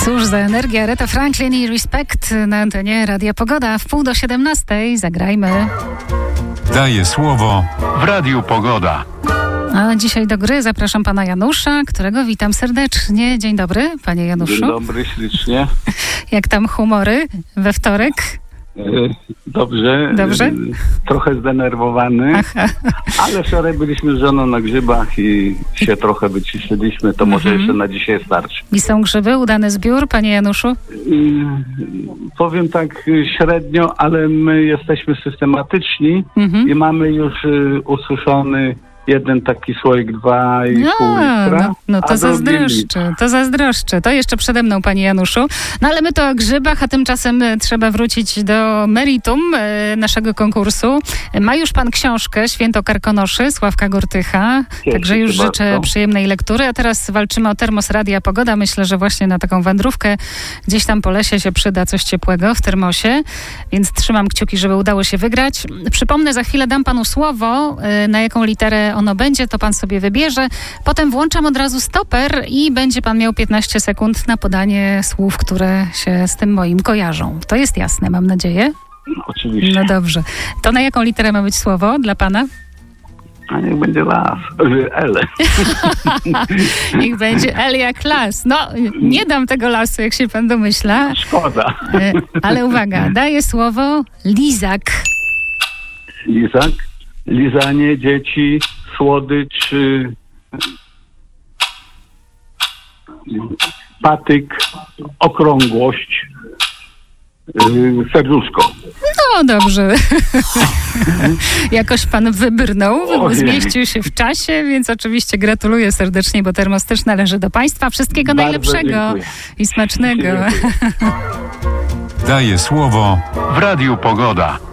Cóż za energia, Aretha Franklin i Respect na antenie Radia Pogoda. W 16:30 zagrajmy. Daję słowo w Radiu Pogoda. A dzisiaj do gry zapraszam pana Janusza, którego witam serdecznie. Dzień dobry, panie Januszu. Dzień dobry, ślicznie. Jak tam humory we wtorek? Dobrze. Trochę zdenerwowany, ale wczoraj byliśmy z żoną na grzybach i się trochę wyciszyliśmy, to może jeszcze na dzisiaj starczy. I są grzyby, udany zbiór, panie Januszu? Powiem tak średnio, ale my jesteśmy systematyczni i mamy już ususzony jeden taki słoik 2,5 litra. No to zazdroszczę. To jeszcze przede mną, panie Januszu. No ale my to o grzybach, a tymczasem trzeba wrócić do meritum naszego konkursu. Ma już pan książkę Święto Karkonoszy, Sławka Gortycha. Także już życzę przyjemnej lektury. A teraz walczymy o termos Radia Pogoda. Myślę, że właśnie na taką wędrówkę gdzieś tam po lesie się przyda coś ciepłego w termosie. Więc trzymam kciuki, żeby udało się wygrać. Przypomnę, za chwilę dam panu słowo, na jaką literę ono będzie, to pan sobie wybierze. Potem włączam od razu stoper i będzie pan miał 15 sekund na podanie słów, które się z tym moim kojarzą. To jest jasne, mam nadzieję? Oczywiście. No dobrze. To na jaką literę ma być słowo dla pana? A niech będzie L. Niech będzie L jak las. No, nie dam tego lasu, jak się pan domyśla. Szkoda. Ale uwaga, daję słowo lizak. Lizak? Lizanie dzieci, słodycz, patyk, okrągłość, serduszko. No dobrze. Jakoś pan wybrnął, zmieścił się w czasie, więc oczywiście gratuluję serdecznie, bo termos też należy do państwa. Wszystkiego bardzo najlepszego dziękuję. I smacznego. Daję słowo w Radiu Pogoda.